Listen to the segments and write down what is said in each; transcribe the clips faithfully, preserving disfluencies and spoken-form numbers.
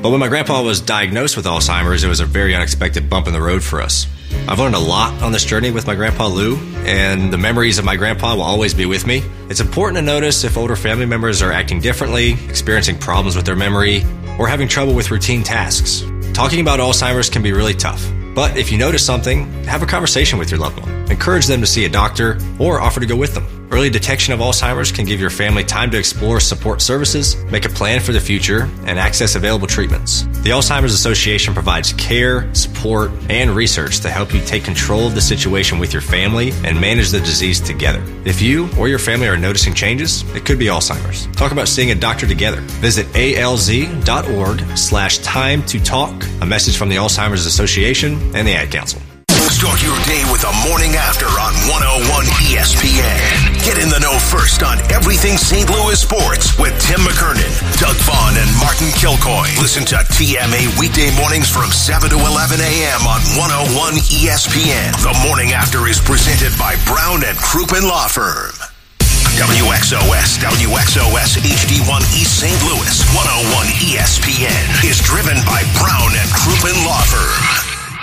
But when my grandpa was diagnosed with Alzheimer's, it was a very unexpected bump in the road for us. I've learned a lot on this journey with my grandpa Lou, and the memories of my grandpa will always be with me. It's important to notice if older family members are acting differently, experiencing problems with their memory, or having trouble with routine tasks. Talking about Alzheimer's can be really tough, but if you notice something, have a conversation with your loved one. Encourage them to see a doctor or offer to go with them. Early detection of Alzheimer's can give your family time to explore support services, make a plan for the future, and access available treatments. The Alzheimer's Association provides care, support, and research to help you take control of the situation with your family and manage the disease together. If you or your family are noticing changes, it could be Alzheimer's. Talk about seeing a doctor together. Visit alz.org slash time to talk. A message from the Alzheimer's Association and the Ad Council. Start your day with the Morning After on one oh one E S P N. Get in the know first on everything Saint Louis sports with Tim McKernan, Doug Vaughn, and Martin Kilcoy. Listen to T M A weekday mornings from seven to eleven a.m. on one oh one E S P N. The Morning After is presented by Brown and Crouppen Law Firm. W X O S, W X O S H D one East Saint Louis, one oh one E S P N is driven by Brown and Crouppen Law Firm.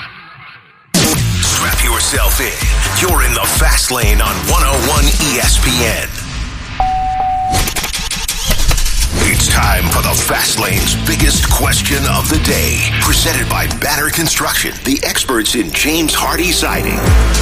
Strap yourself in. You're in the fast lane on one oh one E S P N. It's time for the Fast Lane's biggest question of the day. Presented by Banner Construction, the experts in James Hardy Siding.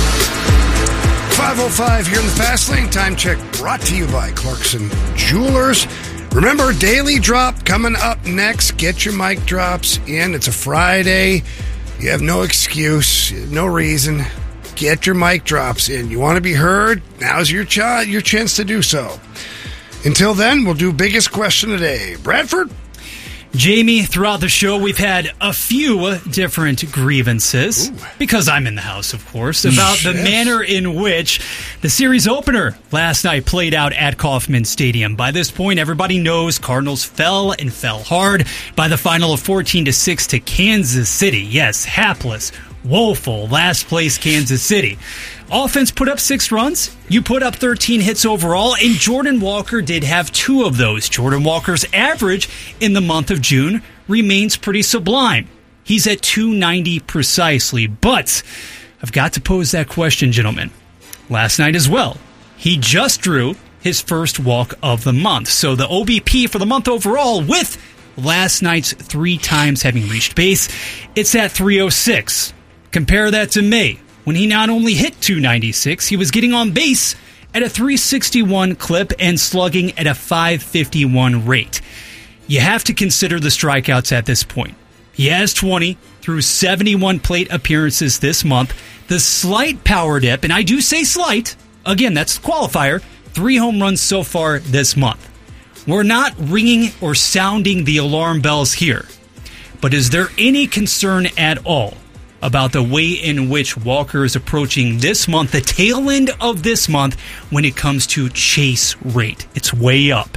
five oh five here in the Fast Lane. Time check brought to you by Clarkson Jewelers. Remember, Daily Drop coming up next. Get your mic drops in. It's a Friday. You have no excuse, no reason. Get your mic drops in. You want to be heard? Now's your ch- your chance to do so. Until then, we'll do biggest question today. Bradford? Jamie, throughout the show, we've had a few different grievances, Ooh. because I'm in the house, of course, about yes. the manner in which the series opener last night played out at Kauffman Stadium. By this point, everybody knows Cardinals fell and fell hard by the final of fourteen to six to Kansas City. Yes, hapless, woeful, last place Kansas City. Offense put up six runs. You put up thirteen hits overall, and Jordan Walker did have two of those. Jordan Walker's average in the month of June remains pretty sublime. He's at two ninety precisely. But I've got to pose that question, gentlemen. Last night as well, he just drew his first walk of the month. So the O B P for the month overall, with last night's three times having reached base, it's at three oh six. Compare that to May, when he not only hit two ninety-six, he was getting on base at a three sixty-one clip and slugging at a five fifty-one rate. You have to consider the strikeouts at this point. He has twenty through seventy-one plate appearances this month. The slight power dip, and I do say slight, again, that's the qualifier, three home runs so far this month. We're not ringing or sounding the alarm bells here, but is there any concern at all about the way in which Walker is approaching this month, the tail end of this month, when it comes to chase rate? It's way up.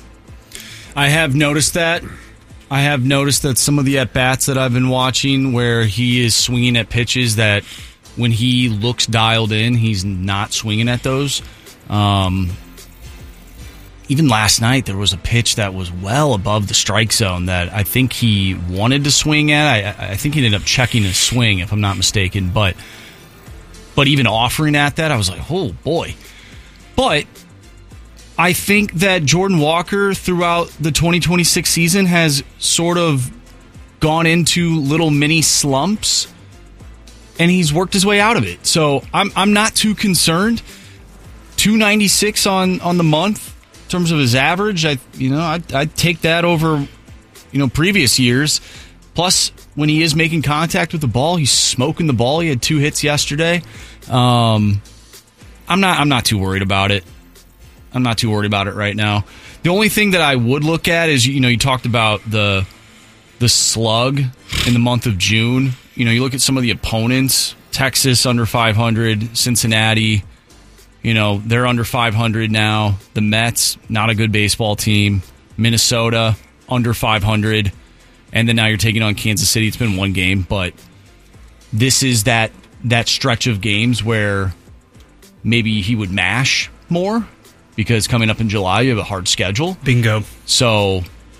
I have noticed that. I have noticed that some of the at-bats that I've been watching where he is swinging at pitches that when he looks dialed in, he's not swinging at those. Um, even last night, there was a pitch that was well above the strike zone that I think he wanted to swing at. I, I think he ended up checking his swing, if I'm not mistaken. But but even offering at that, I was like, oh, boy. But I think that Jordan Walker, throughout the twenty twenty-six season, has sort of gone into little mini slumps, and he's worked his way out of it. So I'm I'm not too concerned. two ninety-six on, on the month. In terms of his average, I you know I'd, I'd take that over, you know, previous years. Plus, when he is making contact with the ball, he's smoking the ball. He had two hits yesterday. Um, I'm not I'm not too worried about it. I'm not too worried about it right now. The only thing that I would look at is, you know, you talked about the the slug in the month of June. You know, you look at some of the opponents: Texas under five hundred, Cincinnati. You know, they're under five hundred now. The Mets, not a good baseball team. Minnesota, under five hundred. And then now you're taking on Kansas City. It's been one game, but this is that that stretch of games where maybe he would mash more, because coming up in July, you have a hard schedule. Bingo. So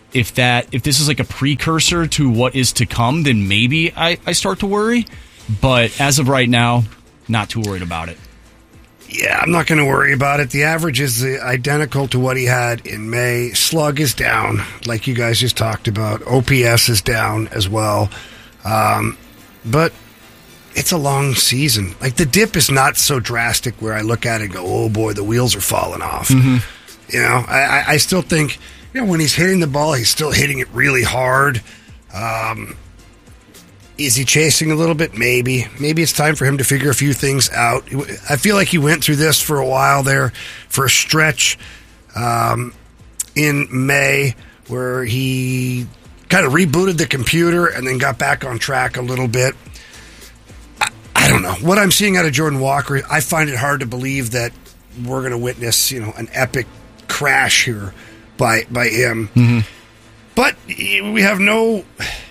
if that if this is like a precursor to what is to come, then maybe I, I start to worry. But as of right now, not too worried about it. Yeah, I'm not going to worry about it. The average is identical to what he had in May. Slug is down, like you guys just talked about. O P S is down as well. Um, but it's a long season. Like, the dip is not so drastic where I look at it and go, oh boy, the wheels are falling off. Mm-hmm. You know, I, I still think, you know, when he's hitting the ball, he's still hitting it really hard. Um, is he chasing a little bit? Maybe. Maybe it's time for him to figure a few things out. I feel like he went through this for a while there, for a stretch um, in May, where he kind of rebooted the computer and then got back on track a little bit. I, I don't know. What I'm seeing out of Jordan Walker, I find it hard to believe that we're going to witness, you know, an epic crash here by by him. Mm-hmm. But we have no...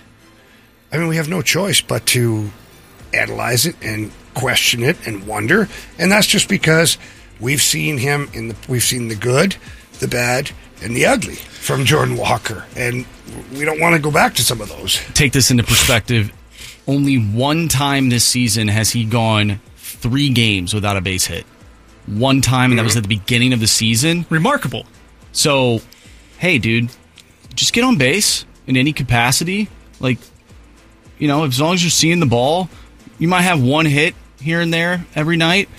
I mean, we have no choice but to analyze it and question it and wonder, and that's just because we've seen him in the we've seen the good, the bad, and the ugly from Jordan Walker, and we don't want to go back to some of those. Take this into perspective. Only one time this season has he gone three games without a base hit. One time, and mm-hmm. that was at the beginning of the season. Remarkable. So, hey, dude, just get on base in any capacity. Like, you know, as long as you're seeing the ball, you might have one hit here and there every night.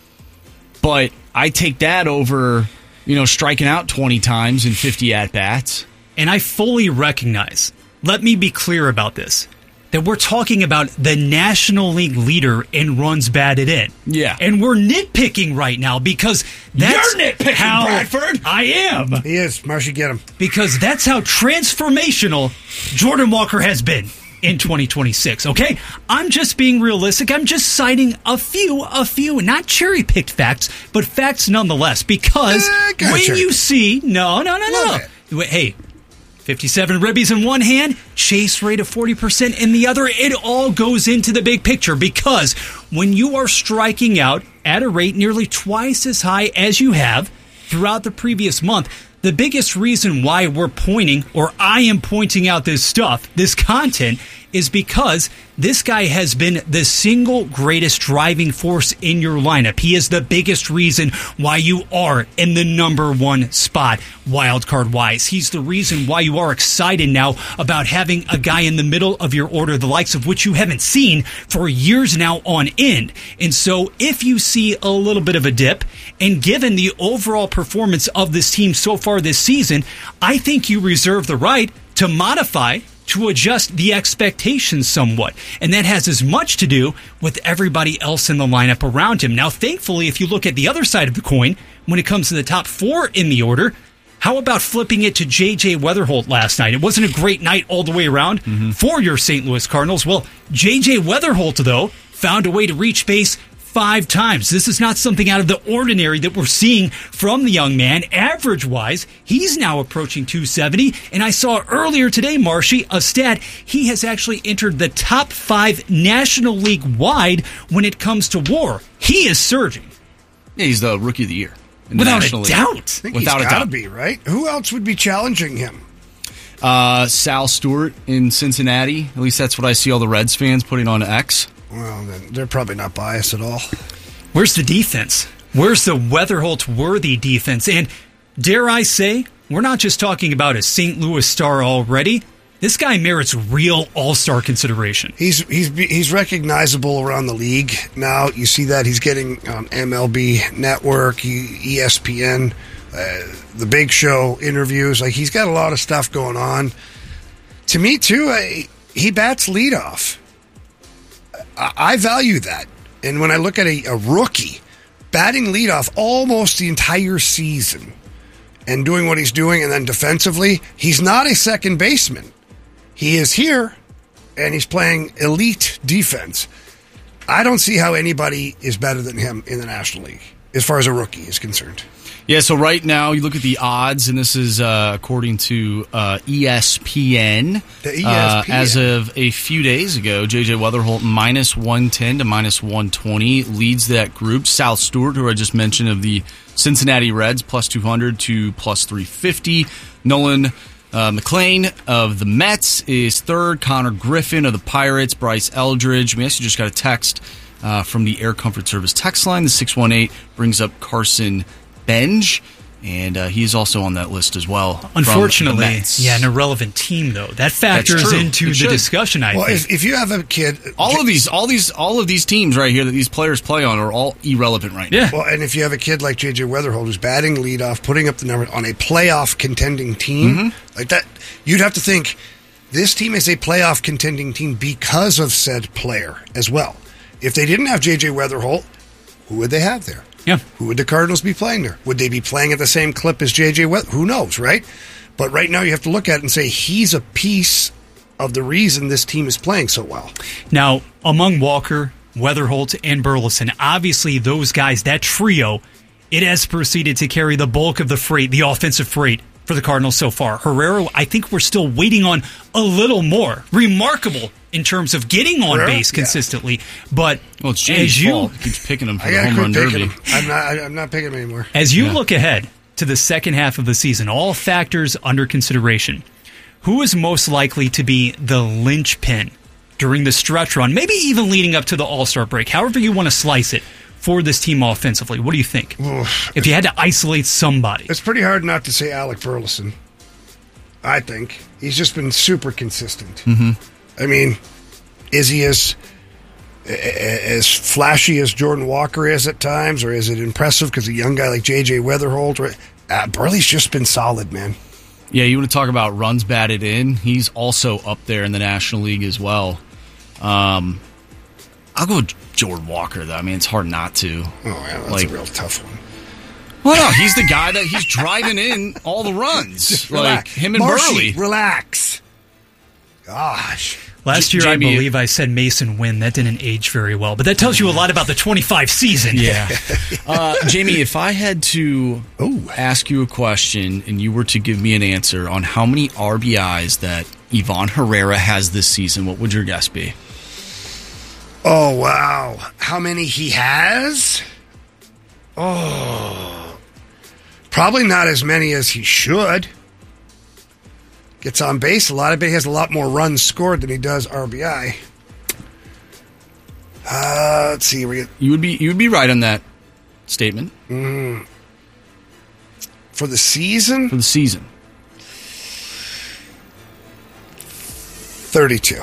But I take that over, you know, striking out twenty times in fifty at-bats. And I fully recognize, let me be clear about this, that we're talking about the National League leader in runs batted in. Yeah. And we're nitpicking right now because that's You're nitpicking, how Bradford. I am. He is. Marshy, get him. Because that's how transformational Jordan Walker has been in twenty twenty-six, okay? I'm just being realistic. I'm just citing a few, a few, not cherry-picked facts, but facts nonetheless. Because uh, gotcha. when you see... No, no, no, no. Wait, hey, fifty-seven ribbies in one hand, chase rate of forty percent in the other. It all goes into the big picture because when you are striking out at a rate nearly twice as high as you have throughout the previous month, the biggest reason why we're pointing, or I am pointing out this stuff, this content, is because this guy has been the single greatest driving force in your lineup. He is the biggest reason why you are in the number one spot, wildcard-wise. He's the reason why you are excited now about having a guy in the middle of your order, the likes of which you haven't seen for years now on end. And so if you see a little bit of a dip, and given the overall performance of this team so far this season, I think you reserve the right to modify, to adjust the expectations somewhat. And that has as much to do with everybody else in the lineup around him. Now, thankfully, if you look at the other side of the coin, when it comes to the top four in the order, how about flipping it to J J Weatherholt last night? It wasn't a great night all the way around mm-hmm. for your Saint Louis Cardinals. Well, J J Weatherholt, though, found a way to reach base five times. This is not something out of the ordinary that we're seeing from the young man. Average-wise, he's now approaching two seventy, and I saw earlier today, Marshy, a stat, he has actually entered the top five National League-wide when it comes to WAR. He is surging. Yeah, he's the Rookie of the Year. In Without the a doubt. I think Without he's a got to doubt. be, right? Who else would be challenging him? Uh, Sal Stewart in Cincinnati. At least that's what I see all the Reds fans putting on X. Well, then they're probably not biased at all. Where's the defense? Where's the Weatherholt-worthy defense? And dare I say, we're not just talking about a Saint Louis star already. This guy merits real all-star consideration. He's he's he's recognizable around the league now. You see that he's getting on M L B Network, E S P N, uh, the Big Show interviews. Like, he's got a lot of stuff going on. To me, too, I, he bats leadoff. I value that. And when I look at a, a rookie batting leadoff almost the entire season and doing what he's doing, and then defensively, he's not a second baseman. He is here, and he's playing elite defense. I don't see how anybody is better than him in the National League as far as a rookie is concerned. Yeah, so right now you look at the odds, and this is uh, according to uh, E S P N. The E S P N. Uh, as of a few days ago, J J Weatherholt minus one ten to minus one twenty leads that group. Sal Stewart, who I just mentioned, of the Cincinnati Reds, plus two hundred to plus three fifty. Nolan Uh, McLean of the Mets is third. Connor Griffin of the Pirates. Bryce Eldridge. We actually just got a text uh, from the Air Comfort Service text line. The six one eight brings up Carson Benj. And uh, he's also on that list as well. Unfortunately, yeah, an irrelevant team though. That factors into the discussion. I well, think. If, if you have a kid, all of these, all these, all of these teams right here that these players play on are all irrelevant right yeah. now. Well, and if you have a kid like J J Weatherholt who's batting leadoff, putting up the number on a playoff contending team mm-hmm. like that, you'd have to think this team is a playoff contending team because of said player as well. If they didn't have J J Weatherholt, who would they have there? Yeah. Who would the Cardinals be playing there? Would they be playing at the same clip as J J Weather? Who knows, right? But right now you have to look at it and say he's a piece of the reason this team is playing so well. Now, among Walker, Weatherholt, and Burleson, obviously those guys, that trio, it has proceeded to carry the bulk of the freight, the offensive freight, for the Cardinals so far. Herrera, I think we're still waiting on a little more. Remarkable in terms of getting on Herrera? base consistently. Yeah. But well, it's James' fault. He keeps picking him for the home run derby. I'm not, I'm not picking him anymore. As you yeah. look ahead to the second half of the season, all factors under consideration, who is most likely to be the linchpin during the stretch run, maybe even leading up to the All-Star break, however you want to slice it, for this team offensively? What do you think? Oof. If you had to isolate somebody. It's pretty hard not to say Alec Burleson, I think. He's just been super consistent. Mm-hmm. I mean, is he as, as flashy as Jordan Walker is at times, or is it impressive because a young guy like J J Weatherholt? Uh, Burley's just been solid, man. Yeah, you want to talk about runs batted in? He's also up there in the National League as well. Um, I'll go with Jordan Walker, though. I mean, it's hard not to. Oh, yeah, that's like, a real tough one. Well, no, he's the guy that he's driving in all the runs. Just like relax. him and Marshy, Burley. Relax. Gosh. Last year, Jamie, I believe I said Mason Wynn. That didn't age very well, but that tells you a lot about the twenty-five season. Yeah. uh, Jamie, if I had to Ooh. ask you a question and you were to give me an answer on how many R B Is that Ivan Herrera has this season, what would your guess be? Oh, wow. How many he has? Oh. Probably not as many as he should. Gets on base a lot. I bet he has a lot more runs scored than he does R B I. Uh, let's see. We get, you would be you would be right on that statement. Mm, for the season? For the season. thirty-two.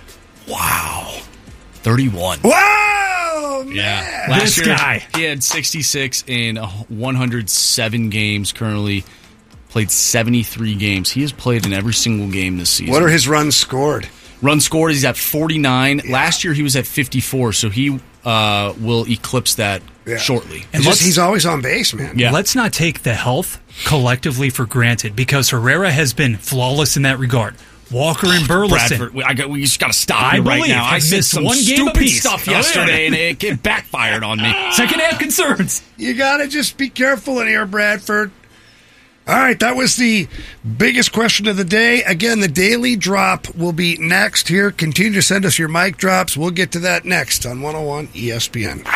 Wow. thirty-one. Whoa, man. Yeah. Last this year, guy. He had sixty-six in one hundred seven games currently. Played seventy-three games. He has played in every single game this season. What are his runs scored? Run scored, he's at forty-nine. Yeah. Last year he was at fifty-four, so he uh, will eclipse that yeah. shortly. And just, he's always on base, man. Yeah. Let's not take the health collectively for granted, because Herrera has been flawless in that regard. Walker and Burleson. Bradford, we, I got, we just got to stop I here right believe. now. I I've said missed some one game stupid apiece. stuff Oh, yeah. yesterday, and it, it backfired on me. Second half concerns. You got to just be careful in here, Bradford. All right, that was the biggest question of the day. Again, the daily drop will be next here. Continue to send us your mic drops. We'll get to that next on one oh one E S P N.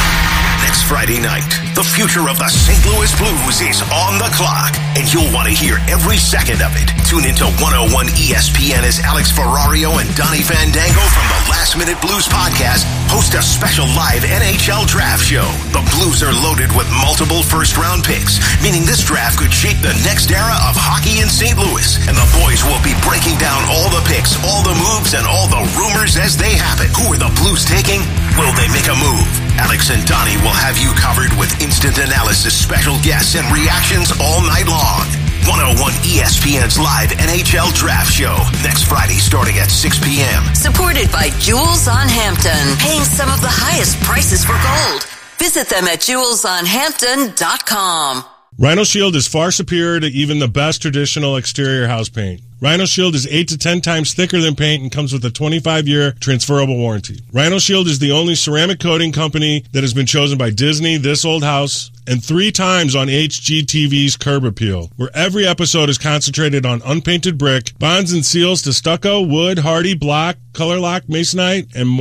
Next Friday night, the future of the Saint Louis Blues is on the clock, and you'll want to hear every second of it. Tune into one oh one E S P N as Alex Ferrario and Donnie Fandango from the Last Minute Blues podcast host a special live N H L draft show. The Blues are loaded with multiple first-round picks, meaning this draft could shape the next era of hockey in Saint Louis. And the boys will be breaking down all the picks, all the moves, and all the rumors as they happen. Who are the Blues taking? Will they make a move? Alex and Donnie will have you covered with instant analysis, special guests, and reactions all night long. one oh one E S P N's live N H L Draft Show next Friday starting at six p.m. Supported by Jewels on Hampton, paying some of the highest prices for gold. Visit them at jewels on hampton dot com. Rhino Shield is far superior to even the best traditional exterior house paint. Rhino Shield is eight to ten times thicker than paint and comes with a twenty-five year transferable warranty. Rhino Shield is the only ceramic coating company that has been chosen by Disney, This Old House, and three times on H G T V's Curb Appeal, where every episode is concentrated on unpainted brick, bonds and seals to stucco, wood, hardy, block, color lock, masonite, and more.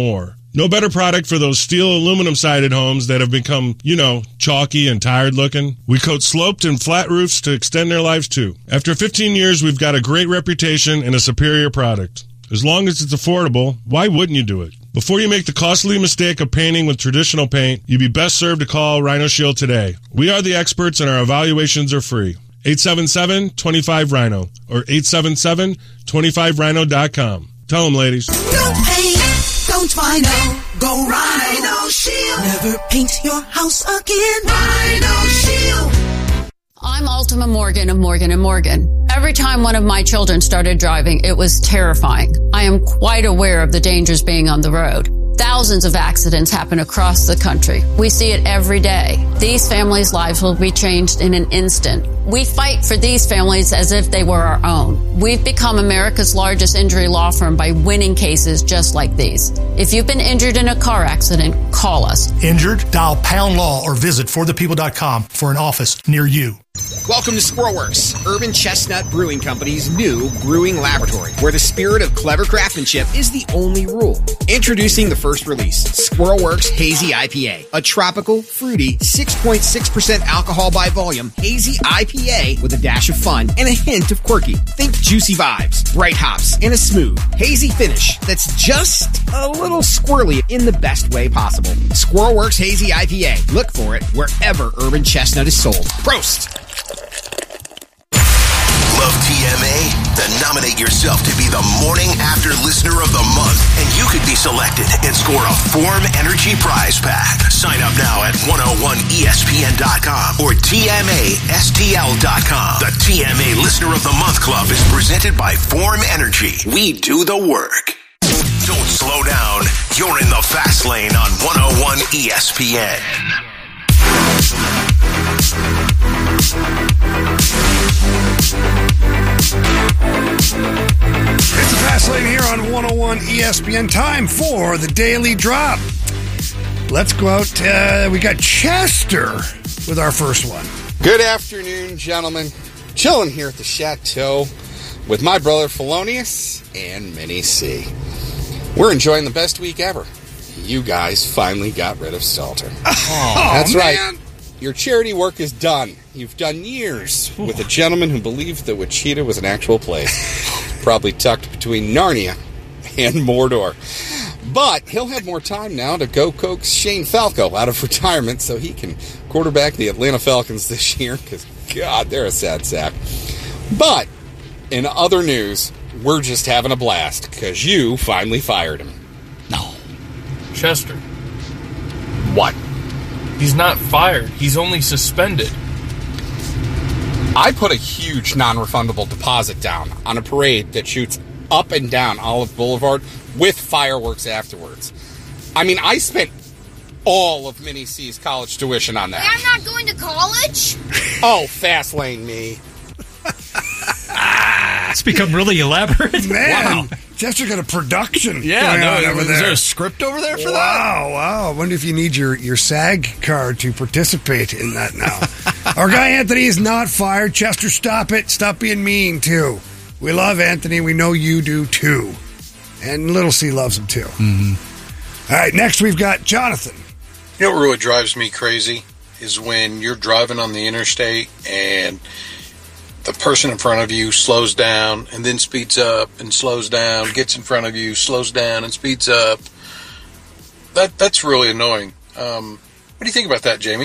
No better product for those steel aluminum sided homes that have become, you know, chalky and tired looking. We coat sloped and flat roofs to extend their lives too. After fifteen years, we've got a great reputation and a superior product. As long as it's affordable, why wouldn't you do it? Before you make the costly mistake of painting with traditional paint, you'd be best served to call Rhino Shield today. We are the experts and our evaluations are free. eight seven seven, two five, Rhino or eight seven seven, two five rhino dot com. Tell them, ladies. No paint, don't Rhino. Go Rhino Shield. Never paint your house again. Rhino Shield. I'm Ultima Morgan of Morgan and Morgan. Every time one of my children started driving, it was terrifying. I am quite aware of the dangers being on the road. Thousands of accidents happen across the country. We see it every day. These families' lives will be changed in an instant. We fight for these families as if they were our own. We've become America's largest injury law firm by winning cases just like these. If you've been injured in a car accident, call us. Injured? Dial Pound Law or visit for the people dot com for an office near you. Welcome to Squirrelworks, Urban Chestnut Brewing Company's new brewing laboratory, where the spirit of clever craftsmanship is the only rule. Introducing the first release, Squirrelworks Hazy I P A, a tropical, fruity, six point six percent alcohol by volume hazy I P A with a dash of fun and a hint of quirky. Think juicy vibes, bright hops, and a smooth, hazy finish that's just a little squirrely in the best way possible. Squirrelworks Hazy I P A. Look for it wherever Urban Chestnut is sold. Prost! Love T M A? Then nominate yourself to be the Morning After Listener of the Month, and you could be selected and score a Form Energy prize pack. Sign up now at one oh one E S P N dot com or T M A S T L dot com. The T M A Listener of the Month Club is presented by Form Energy. We do the work. Don't slow down. You're in the fast lane on one oh one E S P N. It's the Fast Lane here on one oh one E S P N. Time for the Daily Drop. Let's go out. Uh, we got Chester with our first one. Good afternoon, gentlemen. Chilling here at the Chateau with my brother Felonius and Minnie C. We're enjoying the best week ever. You guys finally got rid of Salter. Oh, That's man. right. Your charity work is done. You've done years with a gentleman who believed that Wichita was an actual place, probably tucked between Narnia and Mordor. But he'll have more time now to go coax Shane Falco out of retirement so he can quarterback the Atlanta Falcons this year, because, God, they're a sad sack. But in other news, we're just having a blast because you finally fired him. No. Chester. What? He's not fired. He's only suspended. I put a huge non-refundable deposit down on a parade that shoots up and down Olive Boulevard with fireworks afterwards. I mean, I spent all of Minnie C's college tuition on that. I'm not going to college? Oh, fast lane me. It's become really elaborate. Man, Wow. Chester got a production Yeah, going no, on over is there. there a script over there for that? Wow, wow. I wonder if you need your, your SAG card to participate in that now. Our guy Anthony is not fired. Chester, stop it. Stop being mean, too. We love Anthony. We know you do, too. And Little C loves him, too. Mm-hmm. All right, next we've got Jonathan. You know what really drives me crazy is when you're driving on the interstate and the person in front of you slows down and then speeds up and slows down, gets in front of you, slows down and speeds up. That That's really annoying. Um, what do you think about that, Jamie?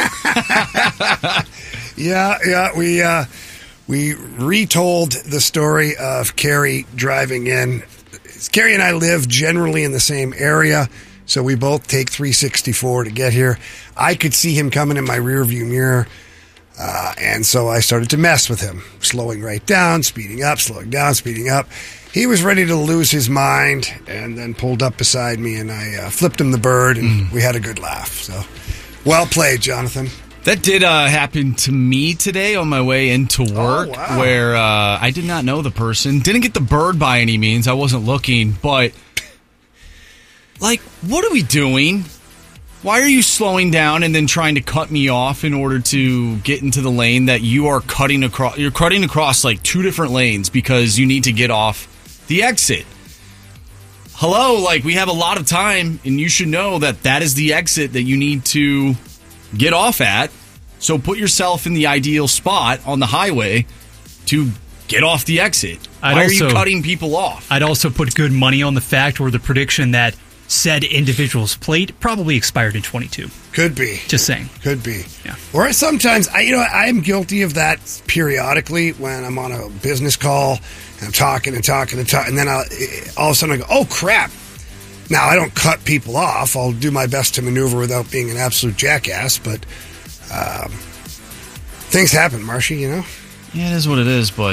Yeah, yeah, we uh, we retold the story of Carrie driving in. Carrie and I live generally in the same area, so we both take three sixty-four to get here. I could see him coming in my rearview mirror, uh, and so I started to mess with him, slowing right down, speeding up, slowing down, speeding up. He was ready to lose his mind, and then pulled up beside me, and I uh, flipped him the bird, and mm. we had a good laugh. So, well played, Jonathan. That did uh, happen to me today on my way into work, oh, wow. where uh, I did not know the person. Didn't get the bird by any means. I wasn't looking, but, like, what are we doing? Why are you slowing down and then trying to cut me off in order to get into the lane that you are cutting across? You're cutting across, like, two different lanes because you need to get off the exit. hello, like, we have a lot of time, and you should know that that is the exit that you need to get off at. So put yourself in the ideal spot on the highway to get off the exit. I'd Why also, are you cutting people off? I'd also put good money on the fact or the prediction that said individual's plate probably expired in twenty-two. Could be. Just saying. Could be. Yeah. Or sometimes, I, you know, I am guilty of that periodically when I'm on a business call and I'm talking and talking and talking, and then I'll, all of a sudden I go, oh, crap. Now, I don't cut people off. I'll do my best to maneuver without being an absolute jackass, but um, things happen, Marshy, you know? Yeah, it is what it is, but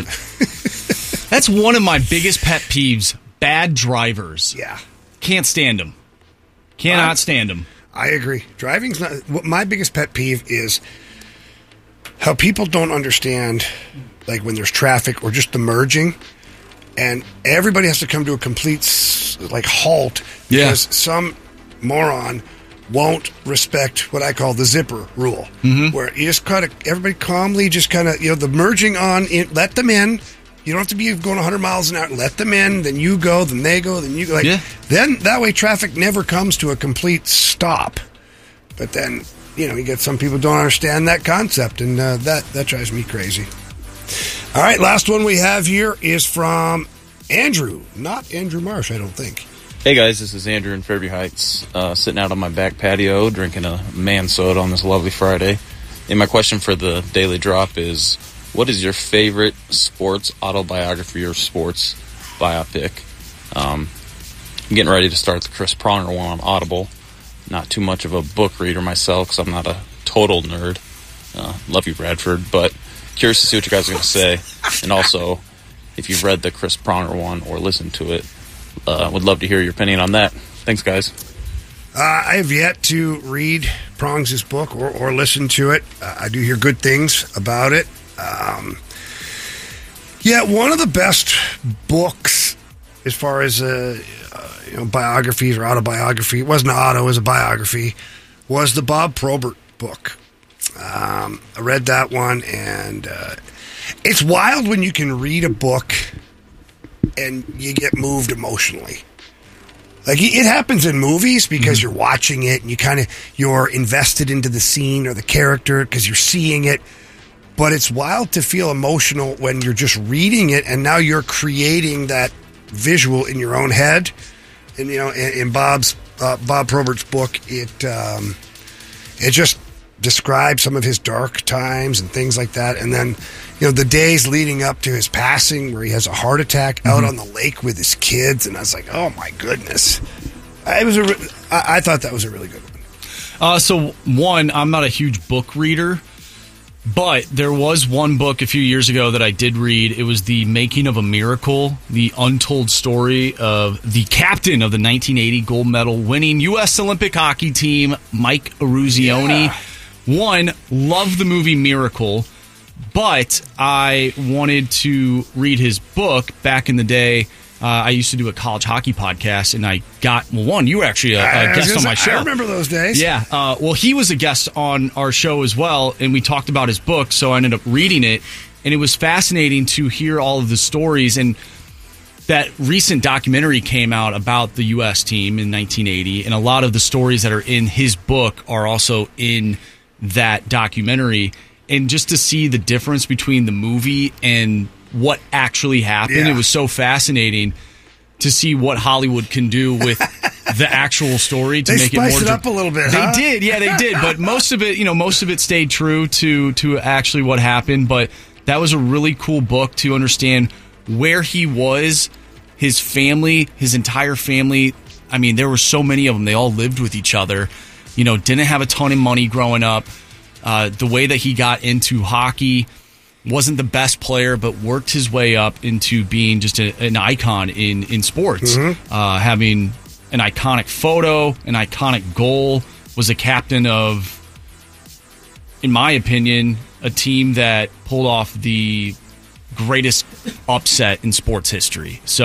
that's one of my biggest pet peeves, bad drivers. Yeah. Can't stand them. Cannot Uh, stand them. I agree. Driving's not. What my biggest pet peeve is how people don't understand, like when there's traffic or just the merging, and everybody has to come to a complete s- like halt because Yeah. some moron won't respect what I call the zipper rule, Mhm. where you just kind of everybody calmly just kind of you know the merging on in, let them in. You don't have to be going one hundred miles an hour. Let them in, then you go, then they go, then you go. Like, Yeah. Then that way traffic never comes to a complete stop. But then, you know, you get some people don't understand that concept, and uh, that, that drives me crazy. All right, last one we have here is from Andrew. Not Andrew Marsh, I don't think. Hey guys, this is Andrew in Fairview Heights, uh, sitting out on my back patio drinking a man soda on this lovely Friday. And my question for the Daily Drop is, what is your favorite sports autobiography or sports biopic? Um, I'm getting ready to start the Chris Pronger one on Audible. Not too much of a book reader myself because I'm not a total nerd. Uh, love you, Bradford, but curious to see what you guys are going to say. And also, if you've read the Chris Pronger one or listened to it, uh, would love to hear your opinion on that. Thanks, guys. Uh, I have yet to read Prongs' book or, or listen to it. Uh, I do hear good things about it. Um, yeah, one of the best books as far as uh, uh, you know, biographies or autobiography, it wasn't an auto, it was a biography, was the Bob Probert book. Um, I read that one, and uh, it's wild when you can read a book and you get moved emotionally. Like, it happens in movies because you're watching it and you kind of, you're invested into the scene or the character because you're seeing it. But it's wild to feel emotional when you're just reading it and now you're creating that visual in your own head. And, you know, in, in Bob's, uh, Bob Probert's book, it, um, it just describes some of his dark times and things like that. And then, you know, the days leading up to his passing where he has a heart attack out on the lake with his kids. And I was like, oh my goodness. I, was a re- I, I thought that was a really good one. Uh, so, one, I'm not a huge book reader, but there was one book a few years ago that I did read. It was The Making of a Miracle, the untold story of the captain of the nineteen eighty gold medal winning U S Olympic hockey team, Mike Eruzione. Yeah. One, love the movie Miracle, but I wanted to read his book back in the day. Uh, I used to do a college hockey podcast, and I got, well, one, you were actually a, a guest on my show. I remember those days. Yeah. Uh, well, he was a guest on our show as well, and we talked about his book, so I ended up reading it, and it was fascinating to hear all of the stories. And that recent documentary came out about the U S team in nineteen eighty, and a lot of the stories that are in his book are also in that documentary. And just to see the difference between the movie and what actually happened, yeah. It was so fascinating to see what Hollywood can do with the actual story to they make it more. They spiced it up a little bit. They huh? did, yeah, they did. But most of it, you know, most of it stayed true to to actually what happened. But that was a really cool book to understand where he was, his family, his entire family. I mean, there were so many of them. They all lived with each other. You know, didn't have a ton of money growing up. Uh, the way that he got into hockey, wasn't the best player, but worked his way up into being just a, an icon in, in sports. Mm-hmm. Uh, having an iconic photo, an iconic goal, was a captain of, in my opinion, a team that pulled off the greatest upset in sports history. So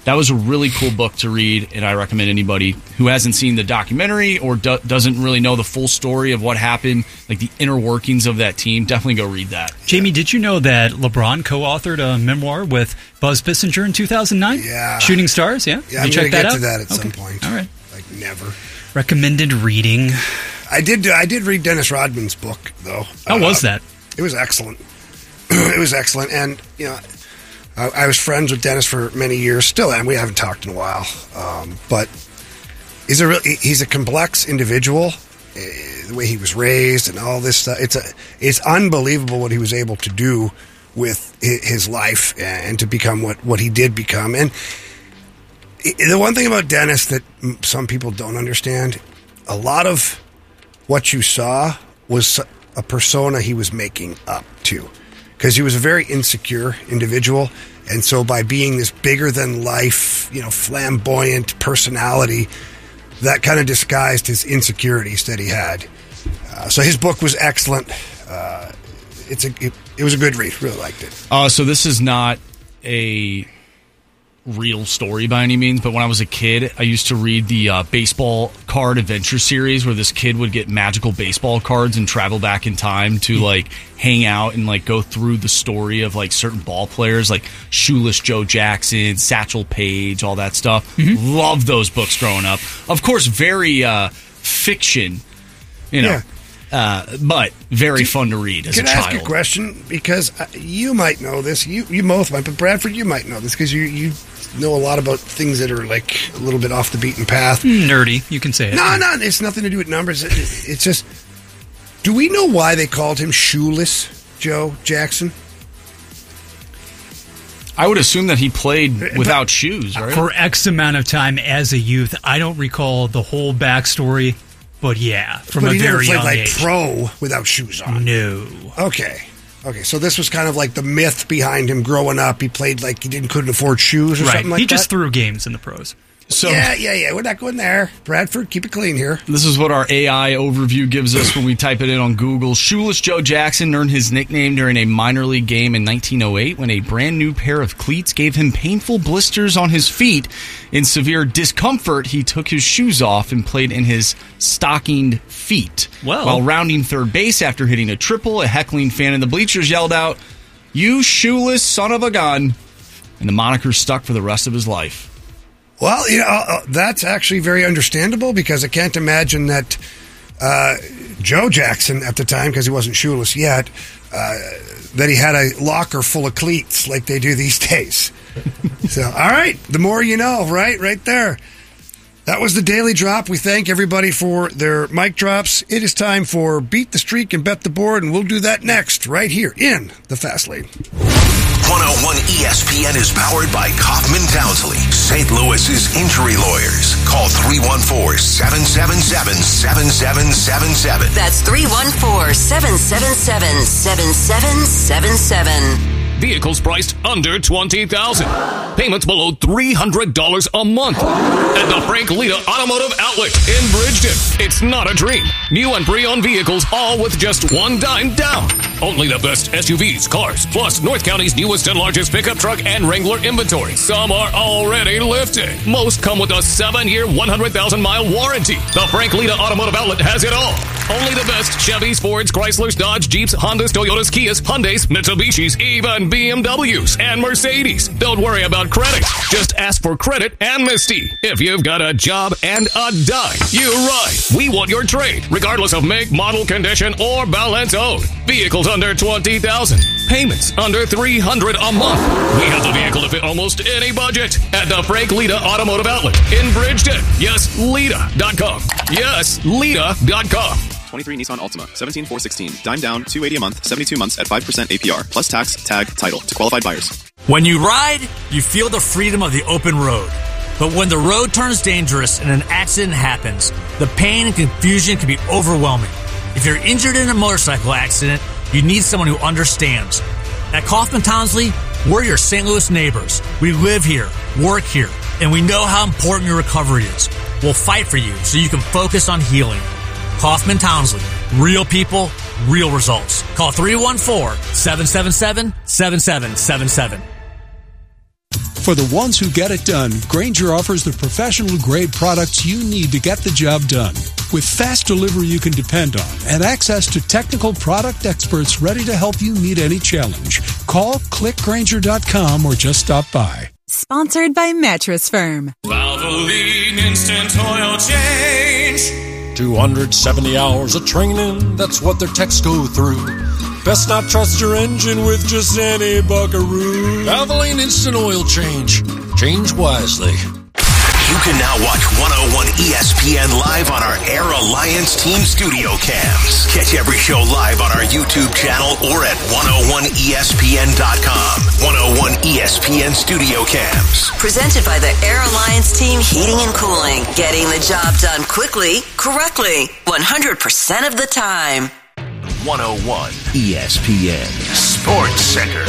that was a really cool book to read, and I recommend anybody who hasn't seen the documentary or do- doesn't really know the full story of what happened, like the inner workings of that team, definitely go read that. Jamie, did you know that LeBron co-authored a memoir with Buzz Bissinger in two thousand nine? Yeah. Shooting Stars, yeah? Yeah, Have I'm you going checked to that get out? to that at Okay. some point. All right. Like, never. Recommended reading. I did I did read Dennis Rodman's book, though. How was Uh, that? It was excellent. It was excellent. And, you know, I, I was friends with Dennis for many years. Still am. We haven't talked in a while. Um, but he's a, real, he's a complex individual. Uh, the way he was raised and all this stuff. It's, a, it's unbelievable what he was able to do with hi- his life and to become what, what he did become. And the one thing about Dennis that some people don't understand, a lot of what you saw was a persona he was making up to, because he was a very insecure individual, and so by being this bigger than life, you know, flamboyant personality, that kind of disguised his insecurities that he had. Uh, so his book was excellent. Uh, it's a it, it was a good read. Really liked it. Uh, so this is not a real story by any means, but when I was a kid, I used to read the uh, baseball card adventure series where this kid would get magical baseball cards and travel back in time to like hang out and like go through the story of like certain ball players like Shoeless Joe Jackson, Satchel Paige, all that stuff. Mm-hmm. Loved those books growing up. Of course, very uh, fiction, you know. Yeah. Uh, but very Can, fun to read as a child. Can I ask you a question? Because uh, you might know this. You you both might, but Bradford, you might know this because you, you know a lot about things that are like a little bit off the beaten path. Nerdy, you can say it. No, no, it's nothing to do with numbers. It, it's just, do we know why they called him Shoeless Joe Jackson? I would assume that he played without but, shoes, right? For X amount of time as a youth. I don't recall the whole backstory. But yeah, from but a he very never played young like age. pro without shoes on. No. Okay. Okay. So this was kind of like the myth behind him growing up. He played like he didn't couldn't afford shoes or right. something like that. He just threw games in the pros. So yeah, yeah, yeah. We're not going there. Bradford, keep it clean here. This is what our A I overview gives us when we type it in on Google. Shoeless Joe Jackson earned his nickname during a minor league game in nineteen oh eight when a brand new pair of cleats gave him painful blisters on his feet. In severe discomfort, he took his shoes off and played in his stockinged feet. Well. While rounding third base after hitting a triple, a heckling fan in the bleachers yelled out, "You shoeless son of a gun," and the moniker stuck for the rest of his life. Well, you know, uh, that's actually very understandable because I can't imagine that uh, Joe Jackson at the time, because he wasn't shoeless yet, uh, that he had a locker full of cleats like they do these days. So, all right, the more you know, right? Right there. That was the Daily Drop. We thank everybody for their mic drops. It is time for Beat the Streak and Bet the Board, and we'll do that next, right here in the Fast Lane. one oh one E S P N is powered by Kaufman Townsley, Saint Louis's injury lawyers. Call three one four, seven seven seven, seven seven seven seven. That's three one four, seven seven seven, seven seven seven seven. Vehicles priced under twenty thousand dollars. Payments below three hundred dollars a month. At the Frank Lita Automotive Outlet in Bridgeton. It's not a dream. New and pre-owned vehicles, all with just one dime down. Only the best S U Vs, cars, plus North County's newest and largest pickup truck and Wrangler inventory. Some are already lifted. Most come with a seven-year, one hundred thousand mile warranty. The Frank Lita Automotive Outlet has it all. Only the best Chevys, Fords, Chryslers, Dodge, Jeeps, Hondas, Toyotas, Kias, Hyundais, Mitsubishis, even B M Ws and Mercedes. Don't worry about credit. Just ask for credit amnesty. If you've got a job and a dime, you ride. We want your trade, regardless of make, model, condition, or balance owed. Vehicles under twenty thousand dollars. Payments under three hundred dollars a month. We have the vehicle to fit almost any budget at the Frank Lita Automotive Outlet in Bridgeton. Yes, Lita dot com. Yes, Lita dot com. twenty-three Nissan Altima, seventeen four sixteen, dime down, two hundred eighty a month, seventy-two months at five percent A P R, plus tax, tag, title to qualified buyers. When you ride, you feel the freedom of the open road. But when the road turns dangerous and an accident happens, the pain and confusion can be overwhelming. If you're injured in a motorcycle accident, you need someone who understands. At Kaufman Townsley, we're your Saint Louis neighbors. We live here, work here, and we know how important your recovery is. We'll fight for you so you can focus on healing. Kaufman Townsley. Real people, real results. Call three one four, seven seven seven, seven seven seven seven. For the ones who get it done, Grainger offers the professional-grade products you need to get the job done. With fast delivery you can depend on and access to technical product experts ready to help you meet any challenge. Call click grainger dot com or just stop by. Sponsored by Mattress Firm. Valvoline Instant Oil Change. two hundred seventy hours of training, that's what their techs go through. Best not trust your engine with just any buckaroo. Valvoline Instant Oil Change. Change wisely. You can now watch one oh one E S P N live on our Air Alliance Team Studio Cams. Catch every show live on our YouTube channel or at one oh one E S P N dot com. one oh one E S P N Studio Cams. Presented by the Air Alliance Team Heating and Cooling. Getting the job done quickly, correctly, one hundred percent of the time. one oh one E S P N Sports Center.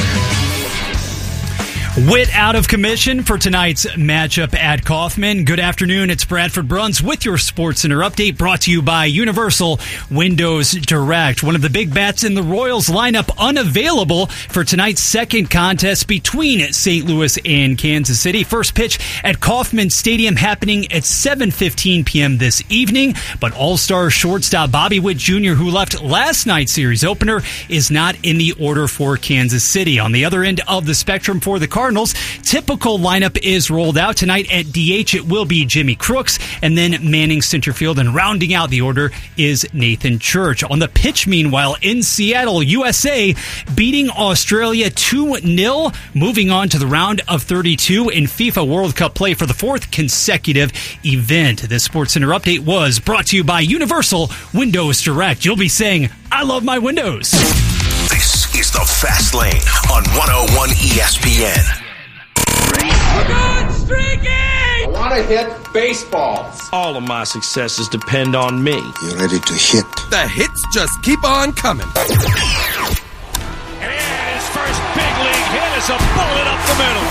Witt out of commission for tonight's matchup at Kauffman. Good afternoon. It's Bradford Bruns with your Sports Center update brought to you by Universal Windows Direct. One of the big bats in the Royals lineup unavailable for tonight's second contest between Saint Louis and Kansas City. First pitch at Kauffman Stadium happening at seven fifteen p.m. this evening. But All-Star shortstop Bobby Witt Junior, who left last night's series opener, is not in the order for Kansas City. On the other end of the spectrum for the Cardinals, Cardinals. Typical lineup is rolled out tonight. At D H, it will be Jimmy Crooks, and then Manning center field, and rounding out the order is Nathan Church. On the pitch, meanwhile, in Seattle, U S A beating Australia two nil, moving on to the round of thirty-two in FIFA World Cup play for the fourth consecutive event. This SportsCenter update was brought to you by Universal Windows Direct. You'll be saying, I love my windows. This is the Fast Lane on one oh one E S P N. We're good, streaky! I want to hit baseballs. All of my successes depend on me. You're ready to hit. The hits just keep on coming. And his first big league hit is a bullet up the middle.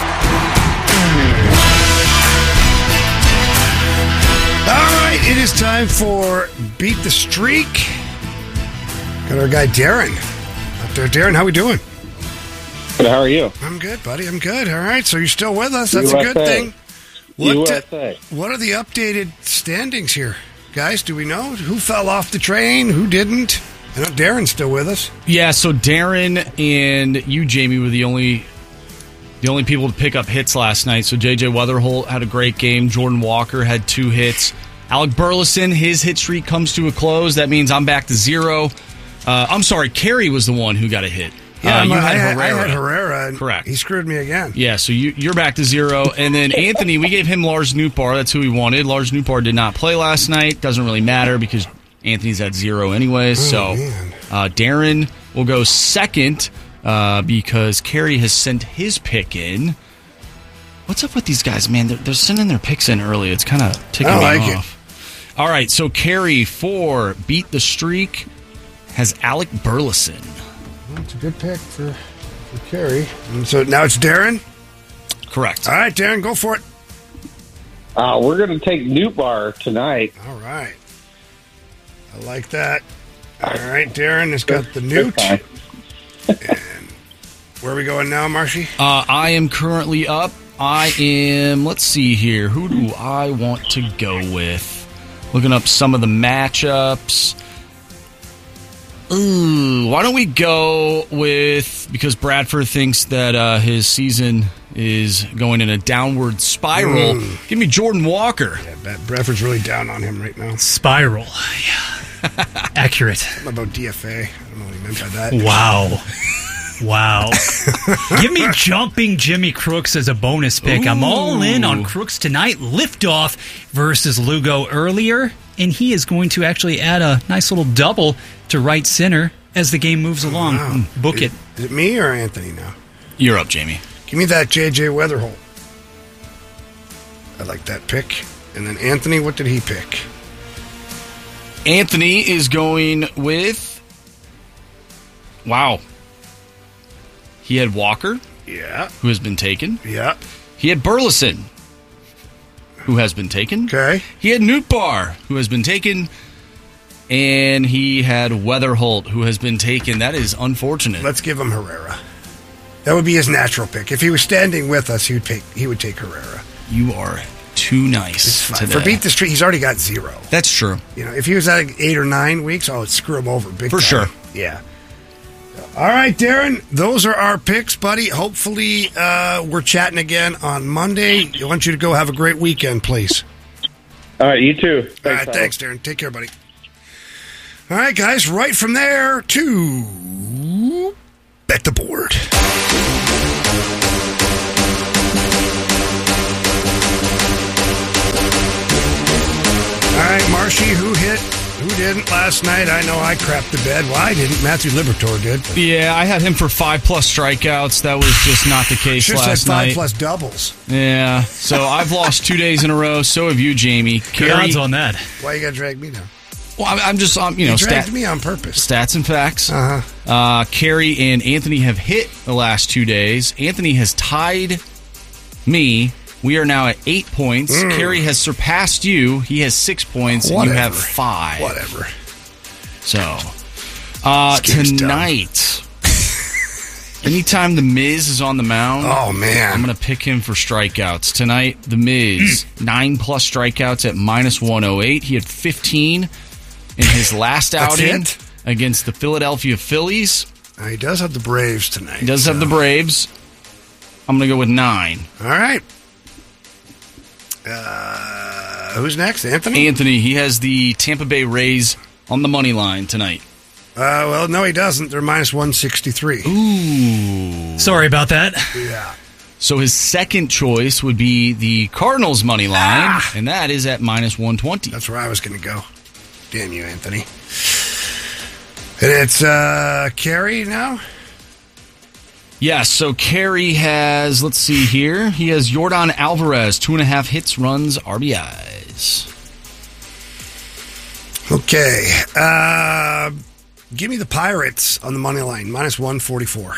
All right, it is time for Beat the Streak. Got our guy Darren up there. Darren, how we doing? Good, how are you? I'm good, buddy. I'm good. All right, so you're still with us. That's U S A. A good thing. What, U S A. Uh, what are the updated standings here? Guys, do we know who fell off the train, who didn't? I know Darren's still with us. Yeah, so Darren and you, Jamie, were the only the only people to pick up hits last night. So J J Weatherholt had a great game. Jordan Walker had two hits. Alec Burleson, his hit streak comes to a close. That means I'm back to zero. Uh, I'm sorry, Kerry was the one who got a hit. Yeah, uh, you I, had had, Herrera. I had Herrera. And Correct. He screwed me again. Yeah, so you, you're back to zero. And then Anthony, we gave him Lars Nootbaar. That's who we wanted. Lars Nootbaar did not play last night. Doesn't really matter because Anthony's at zero anyways. Oh, so uh, Darren will go second uh, because Kerry has sent his pick in. What's up with these guys, man? They're, they're sending their picks in early. It's kind of ticking I me like off. All right, so Kerry for Beat the Streak has Alec Burleson. That's a good pick for, for Kerry. And so now it's Darren? Correct. All right, Darren, go for it. Uh, we're going to take Nootbaar tonight. All right. I like that. All right, Darren has got the Newt. And where are we going now, Marshy? Uh, I am currently up. I am, let's see here. Who do I want to go with? Looking up some of the matchups. Ooh, why don't we go with, because Bradford thinks that uh, his season is going in a downward spiral. Mm. Give me Jordan Walker. Yeah, Bradford's really down on him right now. Spiral. Yeah. Accurate. What about D F A? I don't know what he meant by that. Wow. Wow. Give me jumping Jimmy Crooks as a bonus pick. Ooh. I'm all in on Crooks tonight. Liftoff versus Lugo earlier. And he is going to actually add a nice little double to right center as the game moves along. Wow. Book is, it. Is it me or Anthony now? You're up, Jamie. Give me that J J Weatherholt. I like that pick. And then Anthony, what did he pick? Anthony is going with... Wow. He had Walker. Yeah. Who has been taken. Yeah. He had Burleson, who has been taken. Okay. He had Nootbaar, who has been taken. And he had Weatherholt, who has been taken. That is unfortunate. Let's give him Herrera. That would be his natural pick. If he was standing with us, he would take he would take Herrera. You are too nice today. For beat the street, he's already got zero. That's true. You know, if he was at like eight or nine weeks, oh, it'd screw him over big For time. sure. Yeah. All right, Darren, those are our picks, buddy. Hopefully uh, we're chatting again on Monday. I want you to go have a great weekend, please. All right, you too. Thanks, All right, Tyler. thanks, Darren. Take care, buddy. All right, guys, right from there to Bet the Board. All right, Marshy, who hit, who didn't last night? I know I crapped the bed. Well, I didn't. Matthew Liberatore did. Yeah, I had him for five plus strikeouts. That was just not the case Just last had five night. plus doubles. Yeah, so I've lost two days in a row. So have you, Jamie. Good odds on that. Why you got to drag me down? Well, I'm- I'm just, um, you know, You dragged stat- me on purpose. stats and facts. Uh-huh. Uh, Carrie and Anthony have hit the last two days. Anthony has tied me. We are now at eight points. Mm. Carrie has surpassed you. He has six points, and you Whatever. have five. Whatever. So, uh, This game's tonight, anytime The Miz is on the mound, Oh, man. I'm going to pick him for strikeouts. Tonight, The Miz, nine plus strikeouts at minus one oh eight. He had fifteen in his last That's outing it? against the Philadelphia Phillies. Uh, he does have the Braves tonight. He does have the Braves. I'm going to go with nine. All right. Uh, who's next? Anthony? Anthony, he has the Tampa Bay Rays on the money line tonight. Uh, well, no, he doesn't. They're minus one sixty-three. Ooh. Sorry about that. Yeah. So his second choice would be the Cardinals money line, Ah. and that is at minus one twenty. That's where I was going to go. Damn you, Anthony. And it's uh, Carrie now? Yes, so Carey has, let's see here, he has Yordan Alvarez, two and a half hits, runs, R B Is. Okay. Uh, give me the Pirates on the money line, minus one forty-four.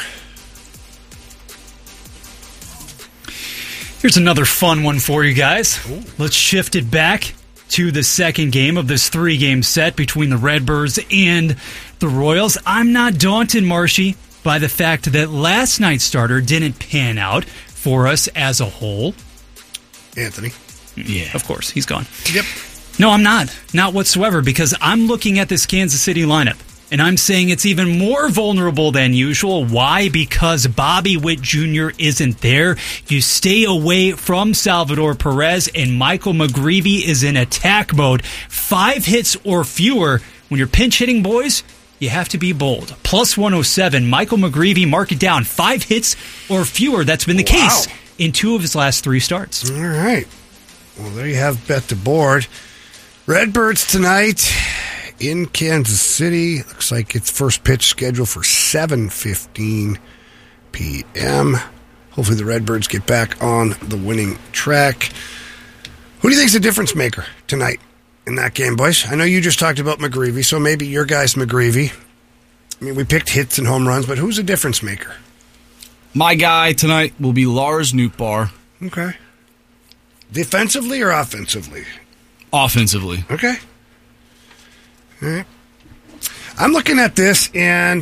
Here's another fun one for you guys. Ooh. Let's shift it back to the second game of this three-game set between the Redbirds and the Royals. I'm not daunted, Marshy, by the fact that last night's starter didn't pan out for us as a whole. Anthony. Yeah. Of course, he's gone. Yep. No, I'm not. Not whatsoever, because I'm looking at this Kansas City lineup, and I'm saying it's even more vulnerable than usual. Why? Because Bobby Witt Junior isn't there. You stay away from Salvador Perez, and Michael McGreevy is in attack mode. Five hits or fewer. When you're pinch hitting, boys, you have to be bold. Plus one oh seven. Michael McGreevy, mark it down. Five hits or fewer. That's been the Wow. case in two of his last three starts. All right. Well, there you have Bet the Board. Redbirds tonight in Kansas City. Looks like it's first pitch scheduled for seven fifteen p.m. Hopefully the Redbirds get back on the winning track. Who do you think is the difference maker tonight in that game, boys? I know you just talked about McGreevy, so maybe your guy's McGreevy. I mean, we picked hits and home runs, but who's the difference maker? My guy tonight will be Lars Nootbaar. Okay. Defensively or offensively? Offensively. Okay. All right. I'm looking at this, and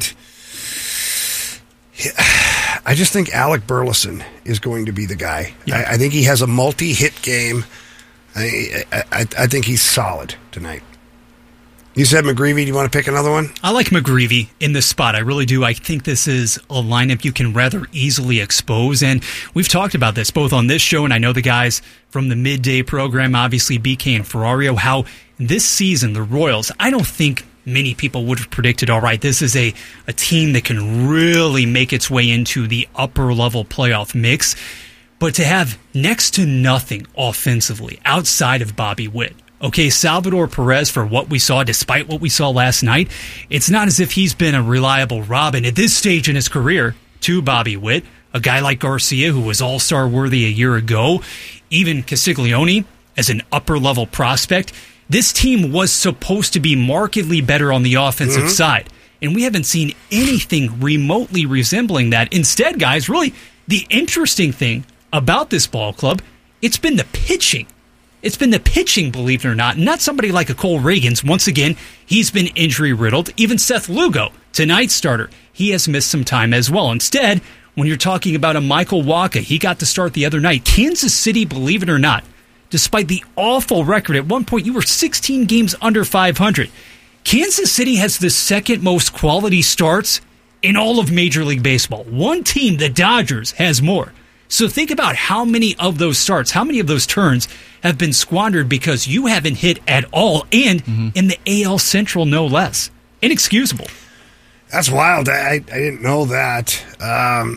I just think Alec Burleson is going to be the guy. Yeah. I, I think he has a multi-hit game. I, I, I, I think he's solid tonight. You said McGreevy. Do you want to pick another one? I like McGreevy in this spot. I really do. I think this is a lineup you can rather easily expose. And we've talked about this both on this show, and I know the guys from the midday program, obviously B K and Ferrario, how this season, the Royals, I don't think many people would have predicted, all right, this is a, a team that can really make its way into the upper level playoff mix. But to have next to nothing offensively outside of Bobby Witt, okay, Salvador Perez, for what we saw, despite what we saw last night, it's not as if he's been a reliable Robin at this stage in his career to Bobby Witt. A guy like Garcia, who was all-star worthy a year ago, even Castiglione as an upper-level prospect. This team was supposed to be markedly better on the offensive Mm-hmm. side, and we haven't seen anything remotely resembling that. Instead, guys, really, the interesting thing about this ball club, it's been the pitching. It's been the pitching, believe it or not, not somebody like a Cole Reagans. Once again, he's been injury-riddled. Even Seth Lugo, tonight's starter, he has missed some time as well. Instead, when you're talking about a Michael Wacha, he got to start the other night. Kansas City, believe it or not, despite the awful record, at one point you were sixteen games under five hundred. Kansas City has the second most quality starts in all of Major League Baseball. One team, the Dodgers, has more. So think about how many of those starts, how many of those turns have been squandered because you haven't hit at all, and mm-hmm. in the A L Central, no less. Inexcusable. That's wild. I, I didn't know that. Um,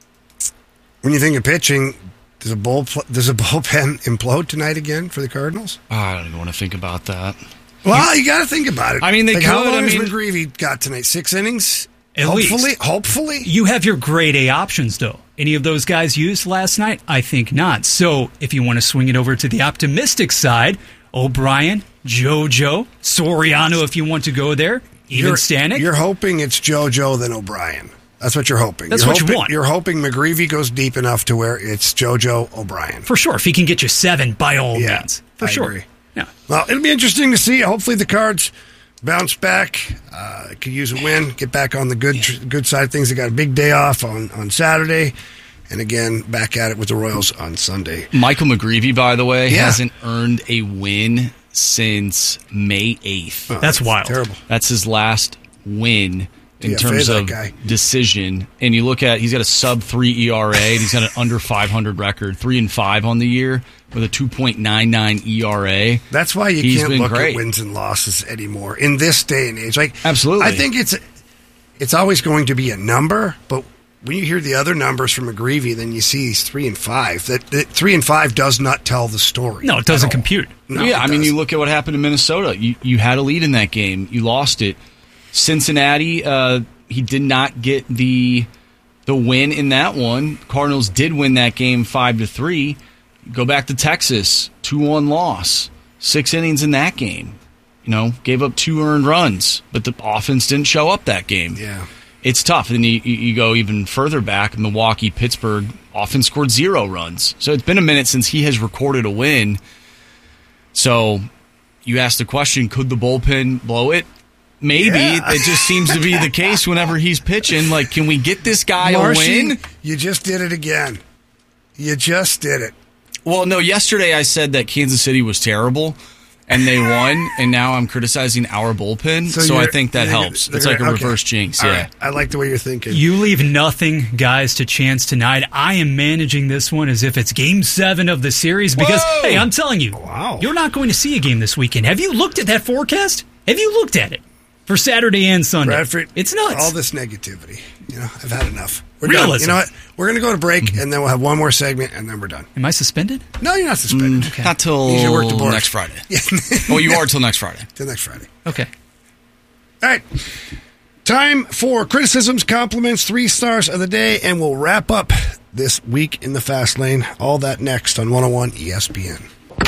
when you think of pitching, does a, bull, does a bullpen implode tonight again for the Cardinals? Oh, I don't even want to think about that. Well, you got to think about it. I mean, they like could. How long I has mean, McGreevy got tonight? Six innings? At hopefully, least. hopefully. You have your grade A options, though. Any of those guys used last night? I think not. So if you want to swing it over to the optimistic side, O'Brien, JoJo, Soriano, if you want to go there, even you're, Stanek. You're hoping it's JoJo then O'Brien. That's what you're hoping. That's you're what hoping, you want. You're hoping McGreevy goes deep enough to where it's JoJo O'Brien. For sure. If he can get you seven, by all yeah, means. For I sure. Agree. Yeah. Well, it'll be interesting to see. Hopefully the Cards bounce back. Uh, could use a win. Get back on the good good side of things. They got a big day off on, on Saturday. And again, back at it with the Royals on Sunday. Michael McGreevy, by the way, yeah. hasn't earned a win since May eighth. Oh, that's, that's wild. Terrible. That's his last win in yeah, terms of guy. decision. And you look at, he's got a sub three E R A, and he's got an under five hundred record, three and five on the year with a two point nine nine E R A. That's why you he's can't look great. at wins and losses anymore in this day and age. Like, absolutely, I think it's it's always going to be a number, but when you hear the other numbers from McGreevy, then you see he's three and five. That, that three and five does not tell the story. No, it doesn't compute. No, yeah, I mean, doesn't. you look at what happened in Minnesota. You you had a lead in that game, you lost it. Cincinnati, uh, he did not get the the win in that one. Cardinals did win that game five to three. Go back to Texas, two one loss, six innings in that game. You know, gave up two earned runs, but the offense didn't show up that game. Yeah. It's tough. And then you, you go even further back, Milwaukee, Pittsburgh, offense scored zero runs. So it's been a minute since he has recorded a win. So you ask the question, could the bullpen blow it? Maybe. Yeah. It just seems to be the case whenever he's pitching. Like, can we get this guy Marcy, a win? You just did it again. You just did it. Well, no, yesterday I said that Kansas City was terrible, and they won, and now I'm criticizing our bullpen, so, so I think that helps. It's like a okay. reverse jinx, All yeah. right. I like the way you're thinking. You leave nothing, guys, to chance tonight. I am managing this one as if it's game seven of the series because, Whoa! hey, I'm telling you, wow. you're not going to see a game this weekend. Have you looked at that forecast? Have you looked at it for Saturday and Sunday? Bradford, it's nuts. All this negativity. You know, I've had enough. We're Realism. done. You know what? We're going to go to break, mm-hmm. and then we'll have one more segment, and then we're done. Am I suspended? No, you're not suspended. Mm, okay. Not till work the board. next Friday. Yeah. Well, you are till next Friday. Till next Friday. Okay. All right. Time for criticisms, compliments, three stars of the day, and we'll wrap up this week in the Fast Lane. All that next on one oh one E S P N.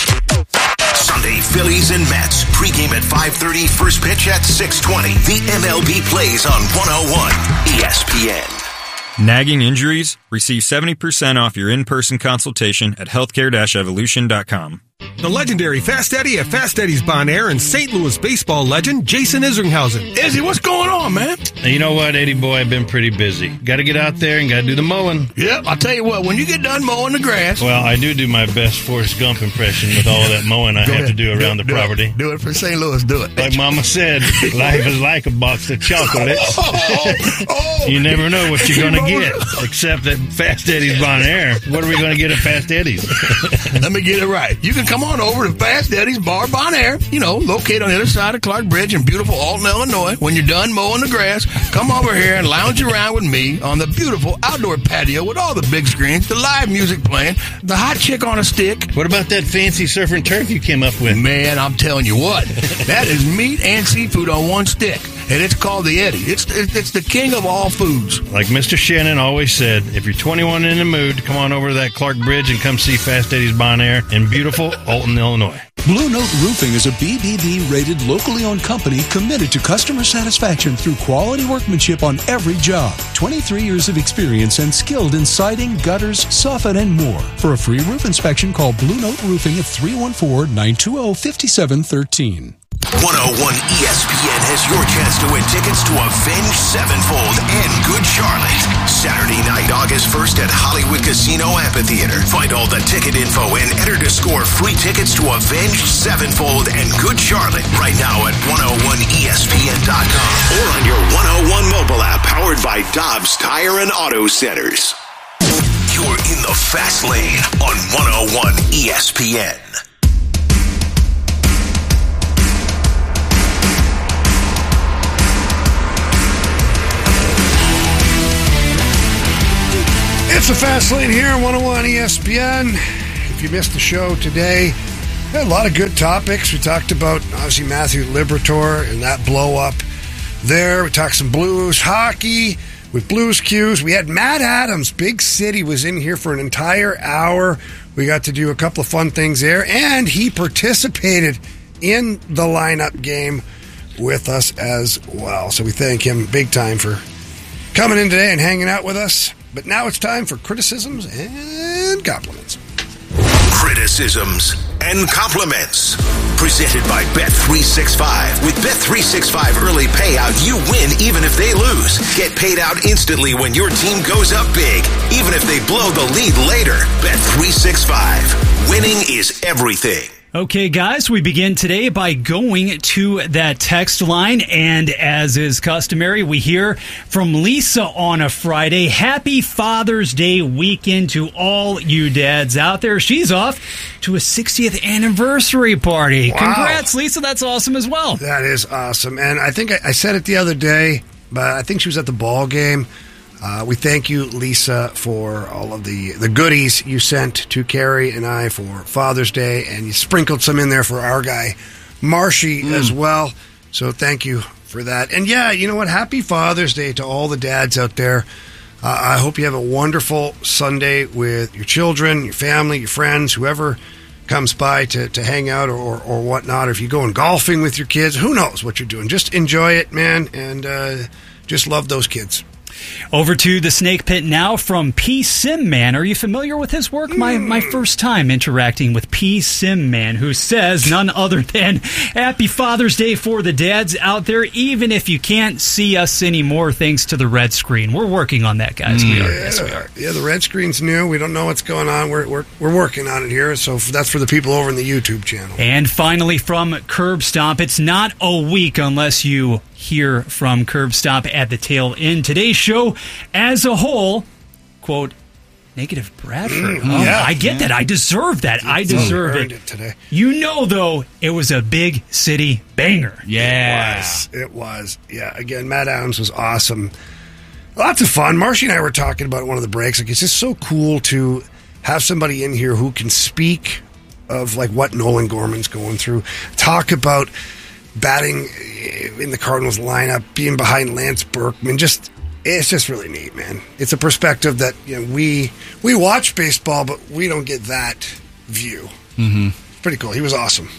Sunday, Phillies and Mets. Pregame at five thirty, first pitch at six twenty. The M L B plays on one oh one E S P N. Nagging injuries? Receive seventy percent off your in-person consultation at healthcare dash evolution dot com. The legendary Fast Eddie at Fast Eddie's Bon Air and Saint Louis baseball legend Jason Isringhausen. Izzy, what's going on, man? You know what, Eddie boy, I've been pretty busy. Got to get out there and got to do the mowing. Yep, I'll tell you what, when you get done mowing the grass. Well, I do do my best Forrest Gump impression with all that mowing I have ahead. to do around do, the do property. It. Do it for Saint Louis, do it. Like Mama said, life is like a box of chocolates. oh, oh. You never know what you're going to get, except at Fast Eddie's Bon Air. What are we going to get at Fast Eddie's? Let me get it right. You can come on over to Fast Eddie's Bar Bon Air, you know, located on the other side of Clark Bridge in beautiful Alton, Illinois. When you're done mowing the grass, come over here and lounge around with me on the beautiful outdoor patio with all the big screens, the live music playing, the hot chick on a stick. What about that fancy surf and turf you came up with? Man, I'm telling you what, that is meat and seafood on one stick, and it's called the Eddie. It's it's the king of all foods. Like Mister Shannon always said, if you're twenty-one in the mood, come on over to that Clark Bridge and come see Fast Eddie's Bon Air in beautiful Alton, Illinois. Blue Note Roofing is a B B B-rated, locally owned company committed to customer satisfaction through quality workmanship on every job. twenty-three years of experience and skilled in siding, gutters, soffit, and more. For a free roof inspection, call Blue Note Roofing at three one four, nine two zero, five seven one three. one oh one E S P N has your chance to win tickets to Avenged Sevenfold and Good Charlotte. Saturday night, August first at Hollywood Casino Amphitheater. Find all the ticket info and enter to score free tickets to Avenged Sevenfold and Good Charlotte right now at one oh one E S P N dot com or on your one oh one mobile app powered by Dobbs Tire and Auto Centers. You're in the Fast Lane on one oh one E S P N. It's the Fast Lane here on one oh one E S P N. If you missed the show today, we had a lot of good topics. We talked about, obviously, Matthew Liberatore and that blow-up there. We talked some Blues hockey with Blues Cues. We had Matt Adams, Big City, was in here for an entire hour. We got to do a couple of fun things there, and he participated in the lineup game with us as well. So we thank him big time for coming in today and hanging out with us. But now it's time for criticisms and compliments. Criticisms and compliments. Presented by Bet three sixty-five. With Bet three sixty-five early payout, you win even if they lose. Get paid out instantly when your team goes up big, even if they blow the lead later. Bet three sixty-five. Winning is everything. Okay, guys, we begin today by going to that text line, and as is customary, we hear from Lisa on a Friday. Happy Father's Day weekend to all you dads out there. She's off to a sixtieth anniversary party. Wow. Congrats, Lisa. That's awesome as well. That is awesome. And I think I, I said it the other day, but I think she was at the ball game. Uh, we thank you, Lisa, for all of the, the goodies you sent to Carrie and I for Father's Day, and you sprinkled some in there for our guy, Marshy, mm. as well. So thank you for that. And yeah, you know what? Happy Father's Day to all the dads out there. Uh, I hope you have a wonderful Sunday with your children, your family, your friends, whoever comes by to, to hang out or, or, or whatnot. Or if you're going golfing with your kids, who knows what you're doing. Just enjoy it, man, and uh, just love those kids. Over to the Snake Pit now from P. Sim Man. Are you familiar with his work? Mm. My my first time interacting with P. Sim Man, who says none other than Happy Father's Day for the dads out there, even if you can't see us anymore thanks to the red screen. We're working on that, guys. Mm. We are. Yeah, yes, we are. Yeah, the red screen's new. We don't know what's going on. We're we're we're working on it here. So that's for the people over in the YouTube channel. And finally from Curb Stomp, it's not a week unless you hear from Curb Stomp at the tail end. Today's show as a whole, quote, negative Bradford. Mm, oh, yeah, I get yeah. that. I deserve that. I deserve it. it today. You know, though, it was a big city banger. Yeah. It was. It was. Yeah. Again, Matt Adams was awesome. Lots of fun. Marshy and I were talking about one of the breaks. Like, it's just so cool to have somebody in here who can speak of like what Nolan Gorman's going through. Talk about batting in the Cardinals lineup, being behind Lance Berkman, just it's just really neat, man. It's a perspective that, you know, we we watch baseball, but we don't get that view. Mm-hmm. It's pretty cool. He was awesome.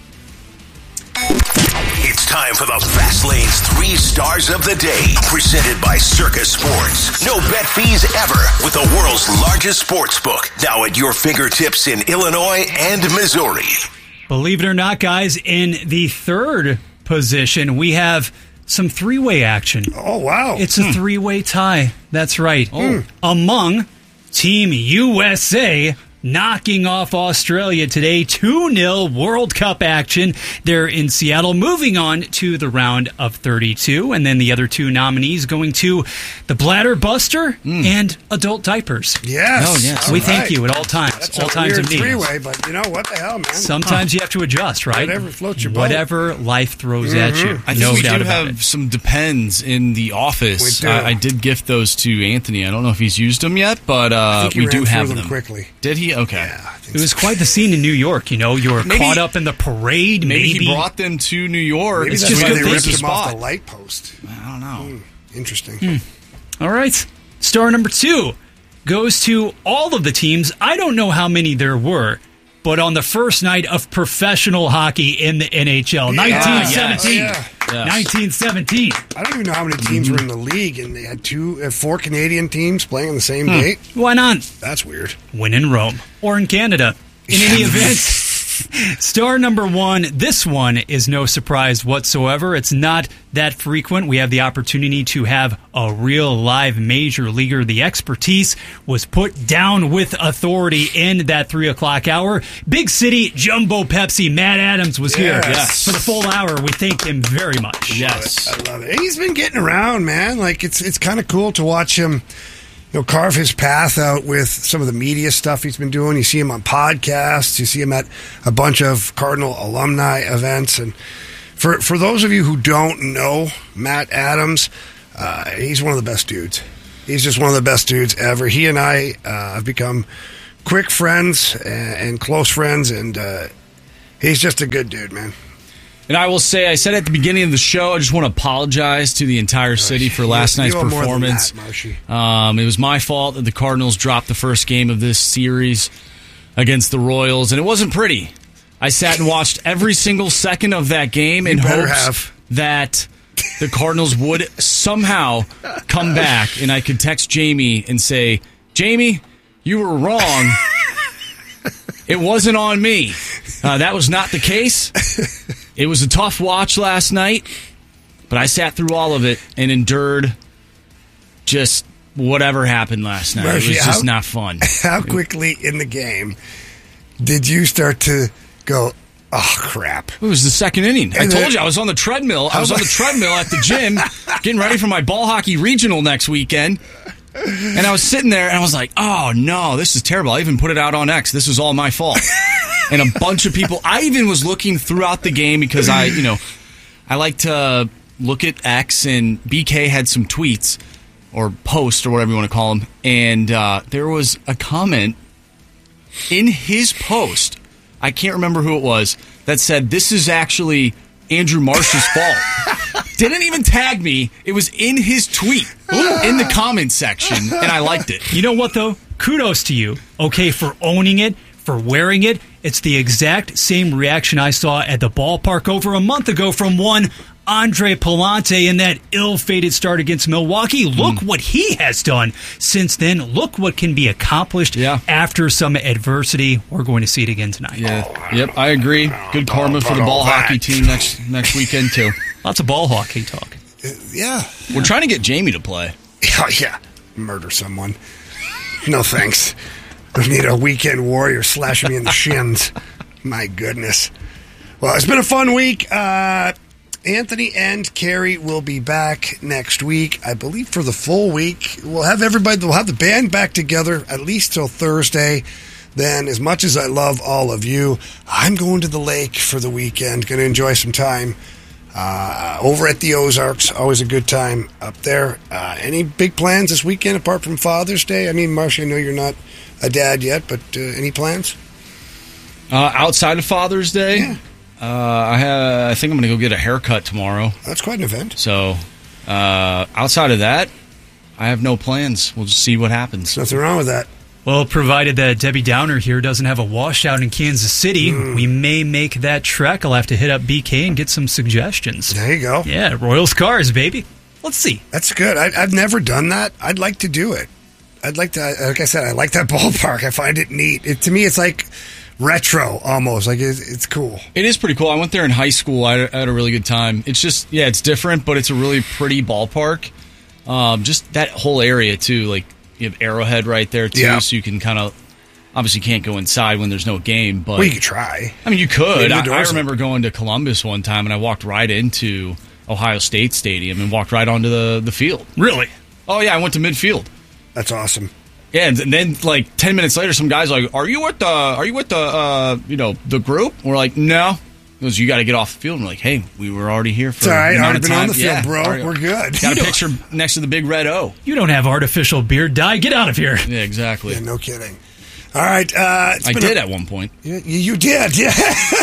It's time for the Fast Lane's Three Stars of the Day, presented by Circus Sports. No bet fees ever with the world's largest sports book, now at your fingertips in Illinois and Missouri. Believe it or not, guys, in the third position, we have some three-way action. Oh, wow. It's a hmm. three-way tie. That's right. Oh. Among Team U S A knocking off Australia today. two nil World Cup action there in Seattle. Moving on to the round of thirty-two. And then the other two nominees going to the Bladder Buster mm. and Adult Diapers. Yes. Oh, yes. We right. thank you at all times. That's all a times weird of need. three-way, but you know, what the hell, man? Sometimes huh. you have to adjust, right? Whatever floats your boat. Whatever life throws mm-hmm. at you. I no think we doubt do about have it. some Depends in the office. We do. I, I did gift those to Anthony. I don't know if he's used them yet, but uh, we do have them, them quickly. Did he? Okay. Yeah, it was quite the scene in New York. You know, you were maybe, caught up in the parade. Maybe, maybe he brought them to New York. Maybe it's that's just why good they ripped him spot. off the light post. I don't know. Mm, interesting. Mm. All right. Star number two goes to all of the teams. I don't know how many there were, but on the first night of professional hockey in the N H L, yeah, nineteen seventeen. Yeah. Yes. nineteen seventeen. I don't even know how many teams mm-hmm. were in the league, and they had two, uh, four Canadian teams playing on the same hmm. date. Why not? That's weird. When in Rome or in Canada. In any event, Star number one, this one is no surprise whatsoever. It's not that frequent. We have the opportunity to have a real live major leaguer. The expertise was put down with authority in that three o'clock hour. Big City Jumbo Pepsi, Matt Adams was here Yes. yes. for the full hour. We thank him very much. Yes. I love it. He's been getting around, man. Like, it's it's kind of cool to watch him, you know, carve his path out with some of the media stuff he's been doing. You see him on podcasts. You see him at a bunch of Cardinal alumni events. And for for those of you who don't know Matt Adams, uh, he's one of the best dudes. He's just one of the best dudes ever. He and I uh, have become quick friends and, and close friends, and uh, he's just a good dude, man. And I will say, I said at the beginning of the show, I just want to apologize to the entire city for last You- you night's owe more than performance. that, Marshy. Um, it was my fault that the Cardinals dropped the first game of this series against the Royals, and it wasn't pretty. I sat and watched every single second of that game in You better hopes have. that the Cardinals would somehow come back, and I could text Jamie and say, Jamie, you were wrong. It wasn't on me. Uh, that was not the case. It was a tough watch last night, but I sat through all of it and endured just whatever happened last night. Murphy, it was just how- not fun. How quickly in the game did you start to go, oh, crap? It was the second inning. I And told then- you I was on the treadmill. I was on the treadmill at the gym getting ready for my ball hockey regional next weekend. And I was sitting there and I was like, oh, no, this is terrible. I even put it out on X. This was all my fault. And a bunch of people, I even was looking throughout the game because I, you know, I like to look at X, and B K had some tweets or posts or whatever you want to call them. And uh, there was a comment in his post, I can't remember who it was, that said, this is actually Andrew Marsh's fault. Didn't even tag me. It was in his tweet, in the comments section, and I liked it. You know what, though? Kudos to you, okay, for owning it, for wearing it. It's the exact same reaction I saw at the ballpark over a month ago from one Andre Palante in that ill-fated start against Milwaukee. Look Mm. what he has done since then. Look what can be accomplished after some adversity. We're going to see it again tonight. Yeah. Yep, I agree. Good karma for the ball hockey team next next weekend, too. Lots of ball hockey talk. Yeah. We're trying to get Jamie to play. Oh, yeah. Murder someone. No thanks. I need a weekend warrior slashing me in the shins. My goodness. Well, it's been a fun week. Uh, Anthony and Carrie will be back next week, I believe, for the full week. We'll have everybody, we'll have the band back together at least till Thursday. Then, as much as I love all of you, I'm going to the lake for the weekend. Going to enjoy some time uh, over at the Ozarks. Always a good time up there. Uh, any big plans this weekend apart from Father's Day? I mean, Marcia, I know you're not a dad yet, but uh, any plans? Uh, outside of Father's Day, Yeah. uh, I have, I think I'm going to go get a haircut tomorrow. That's quite an event. So, uh, outside of that, I have no plans. We'll just see what happens. Nothing wrong with that. Well, provided that Debbie Downer here doesn't have a washout in Kansas City, Mm. we may make that trek. I'll have to hit up B K and get some suggestions. There you go. Yeah, Royals cars, baby. Let's see. That's good. I, I've never done that. I'd like to do it. I'd like to, like I said, I like that ballpark. I find it neat. It, to me, it's like retro almost. Like it's, it's cool. It is pretty cool. I went there in high school. I had, I had a really good time. It's just, yeah, it's different, but it's a really pretty ballpark. Um, just that whole area, too. Like, you have Arrowhead right there, too, Yeah. so you can kind of, obviously can't go inside when there's no game, but... Well, you could try. I mean, you could. Leave the I, I doors remember going to Columbus one time, and I walked right into Ohio State Stadium and walked right onto the, the field. Really? Oh, yeah, I went to midfield. That's awesome. Yeah, and then like ten minutes later, some guys like, "Are you with the? Are you with the? Uh, you know, the group?" And we're like, "No." He goes, "You got to get off the field." And we're like, "Hey, we were already here for It's all right. an amount Already of been time. on the field, Yeah, bro. already- We're good." Got a picture next to the big red O. You don't have artificial beard dye. Get out of here. Yeah, exactly. Yeah, no kidding. All right. Uh, it's I been did a- at one point. You, you did, yeah.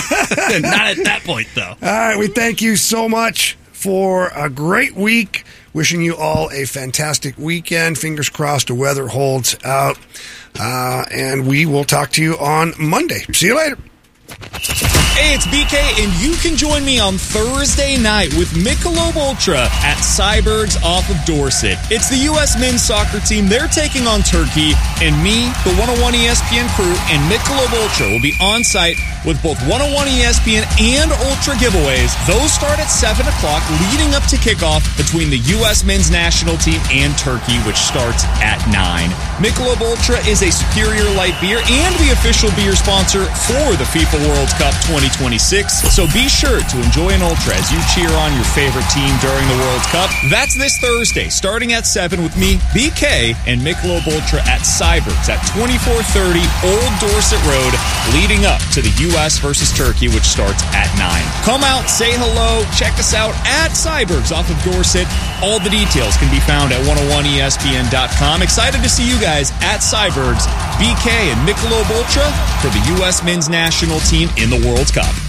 Not at that point, though. All right, we thank you so much for a great week. Wishing you all a fantastic weekend. Fingers crossed the weather holds out. Uh, and we will talk to you on Monday. See you later. Hey, it's B K, and you can join me on Thursday night with Michelob Ultra at Cyberg's off of Dorset. It's the U S men's soccer team. They're taking on Turkey, and me, the one oh one E S P N crew, and Michelob Ultra will be on site with both one oh one E S P N and Ultra giveaways. Those start at seven o'clock, leading up to kickoff between the U S men's national team and Turkey, which starts at nine. Michelob Ultra is a superior light beer and the official beer sponsor for the FIFA World Cup twenty twenty-six, so be sure to enjoy an Ultra as you cheer on your favorite team during the World Cup. That's this Thursday, starting at seven with me, B K, and Michelob Ultra at Cyberg's at twenty-four thirty Old Dorset Road, leading up to the U S versus Turkey, which starts at nine. Come out, say hello, check us out at Cyberg's off of Dorset. All the details can be found at one oh one E S P N dot com. Excited to see you guys at Cyberg's, B K and Michelob Ultra for the U S men's national team in the World Cup.